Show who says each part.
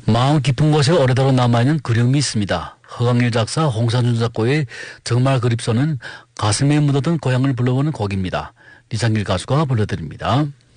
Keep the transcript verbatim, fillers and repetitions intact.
Speaker 1: 마음 깊은 곳에 오래도록 남아있는 그리움이 있습니다. 허강일 작사, 홍산준 작곡의 정말 그립소는 가슴에 묻어든 고향을 불러보는 곡입니다. 이상길 가수가 불러드립니다.